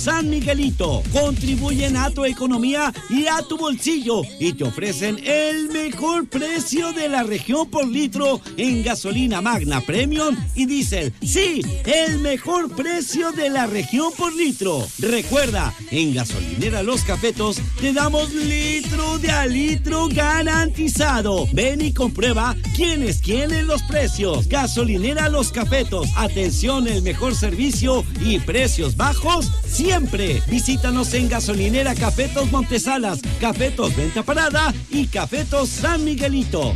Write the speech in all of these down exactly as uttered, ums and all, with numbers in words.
San Miguelito. Contribuyen a tu economía y a tu bolsillo y te ofrecen el mejor precio de la región por litro en gasolina Magna Premium y diésel. Sí, el mejor precio de la región por litro. Recuerda, en Gasolinera Los Cafetos te damos litro de a litro garantizado. Ven y comprueba quién es quién en los precios. Gasolinera Los Cafetos. Atención, el mejor servicio y precios bajos siempre. Visítanos en Gasolinera Cafetos Montesalas, Cafetos Venta Parada y Cafetos San Miguelito.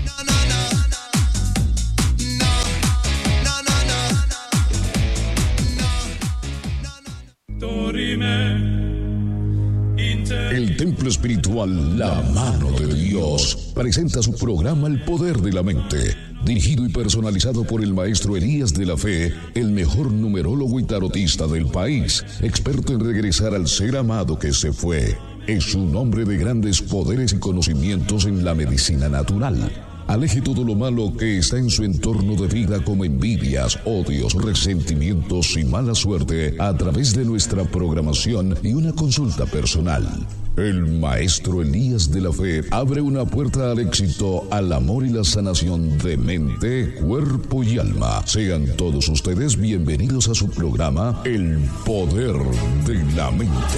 El templo espiritual La Mano de Dios presenta su programa El Poder de la Mente, dirigido y personalizado por el maestro Elías de la Fe, el mejor numerólogo y tarotista del país, experto en regresar al ser amado que se fue. Es un hombre de grandes poderes y conocimientos en la medicina natural. Aleje todo lo malo que está en su entorno de vida, como envidias, odios, resentimientos y mala suerte, a través de nuestra programación y una consulta personal. El maestro Elías de la Fe abre una puerta al éxito, al amor y la sanación de mente, cuerpo y alma. Sean todos ustedes bienvenidos a su programa El Poder de la Mente.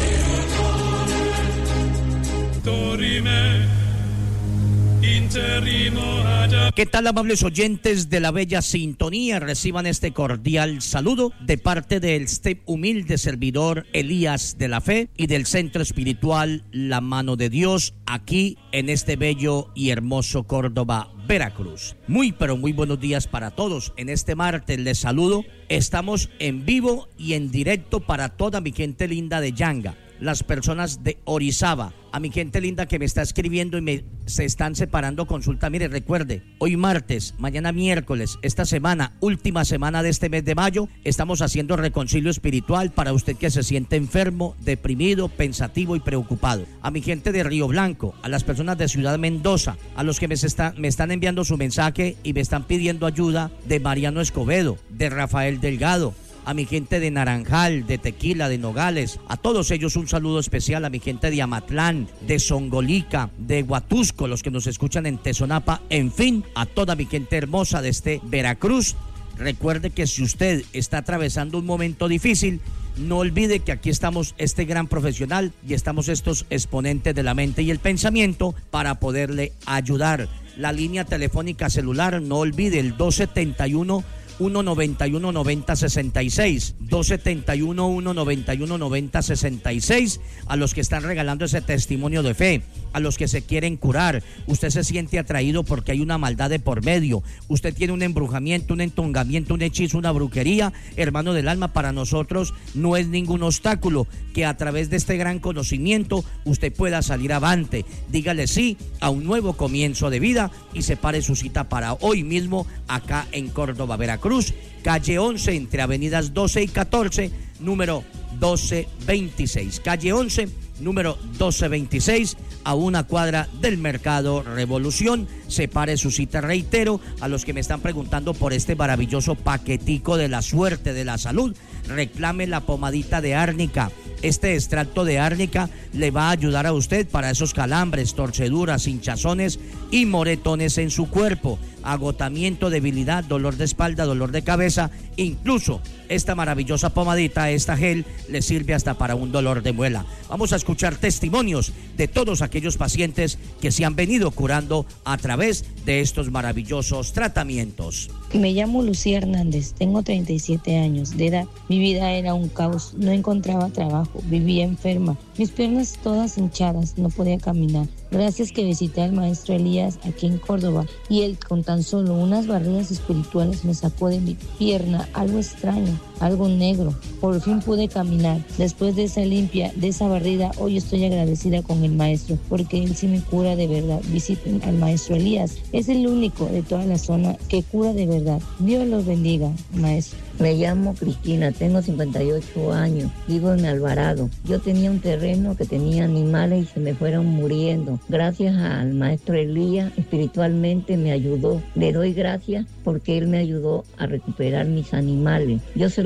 ¿Qué tal, amables oyentes de la bella sintonía? Reciban este cordial saludo de parte del este humilde servidor Elías de la Fe y del Centro Espiritual La Mano de Dios, aquí en este bello y hermoso Córdoba, Veracruz. Muy pero muy buenos días para todos. En este martes les saludo. Estamos en vivo y en directo para toda mi gente linda de Yanga, las personas de Orizaba, a mi gente linda que me está escribiendo y me se están separando consulta. Mire, recuerde, hoy martes, mañana miércoles, esta semana, última semana de este mes de mayo, estamos haciendo reconcilio espiritual para usted que se siente enfermo, deprimido, pensativo y preocupado. A mi gente de Río Blanco, a las personas de Ciudad Mendoza, a los que me, está, me están enviando su mensaje y me están pidiendo ayuda, de Mariano Escobedo, de Rafael Delgado, a mi gente de Naranjal, de Tequila, de Nogales, a todos ellos un saludo especial, a mi gente de Amatlán, de Songolica, de Huatusco, los que nos escuchan en Tezonapa, en fin, a toda mi gente hermosa de este Veracruz. Recuerde que si usted está atravesando un momento difícil, no olvide que aquí estamos este gran profesional y estamos estos exponentes de la mente y el pensamiento para poderle ayudar. La línea telefónica celular, no olvide, el dos setenta y uno, uno noventa y uno, noventa sesenta y seis, dos setenta y uno, uno noventa y uno, noventa sesenta y seis, a los que están regalando ese testimonio de fe, a los que se quieren curar. Usted se siente atraído porque hay una maldad de por medio, usted tiene un embrujamiento, un entongamiento, un hechizo, una brujería, hermano del alma, para nosotros no es ningún obstáculo que a través de este gran conocimiento usted pueda salir avante. Dígale sí a un nuevo comienzo de vida y separe su cita para hoy mismo acá en Córdoba, Veracruz, calle once, entre avenidas doce y catorce, número doce veintiséis. Calle once, número doce veintiséis, a una cuadra del Mercado Revolución. Separe su cita, reitero, a los que me están preguntando por este maravilloso paquetico de la suerte, de la salud, reclame la pomadita de árnica. Este extracto de árnica le va a ayudar a usted para esos calambres, torceduras, hinchazones y moretones en su cuerpo, agotamiento, debilidad, dolor de espalda, dolor de cabeza. Incluso esta maravillosa pomadita, esta gel, le sirve hasta para un dolor de muela. Vamos a escuchar testimonios de todos aquellos pacientes que se han venido curando a través de estos maravillosos tratamientos. Me llamo Lucía Hernández, tengo treinta y siete años de edad. Mi vida era un caos, no encontraba trabajo, vivía enferma. Mis piernas todas hinchadas, no podía caminar. Gracias que visité al maestro Elías aquí en Córdoba y él con tan solo unas barreras espirituales me sacó de mi pierna algo extraño, algo negro. Por fin pude caminar. Después de esa limpia, de esa barrida, hoy estoy agradecida con el maestro porque él sí me cura de verdad. Visiten al maestro Elías, es el único de toda la zona que cura de verdad. Dios los bendiga, maestro. Me llamo Cristina, tengo cincuenta y ocho años, vivo en Alvarado. Yo tenía un terreno que tenía animales y se me fueron muriendo. Gracias al maestro Elías, espiritualmente me ayudó. Le doy gracias porque él me ayudó a recuperar mis animales. Yo se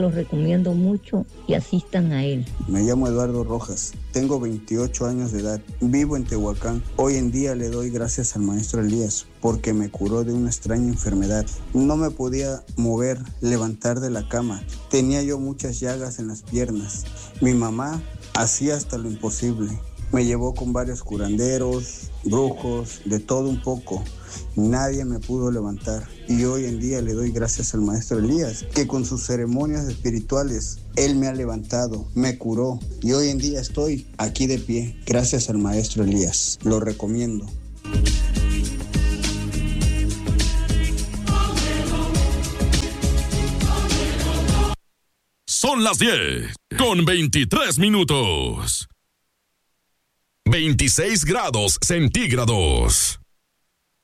los recomiendo mucho y asistan a él. Me llamo Eduardo Rojas, tengo veintiocho años de edad, vivo en Tehuacán. Hoy en día le doy gracias al maestro Elías porque me curó de una extraña enfermedad. No me podía mover, levantar de la cama. Tenía yo muchas llagas en las piernas. Mi mamá hacía hasta lo imposible. Me llevó con varios curanderos, brujos, de todo un poco. Nadie me pudo levantar. Y hoy en día le doy gracias al maestro Elías, que con sus ceremonias espirituales, él me ha levantado, me curó. Y hoy en día estoy aquí de pie, gracias al maestro Elías. Lo recomiendo. Son las diez con veintitrés minutos. veintiséis grados centígrados.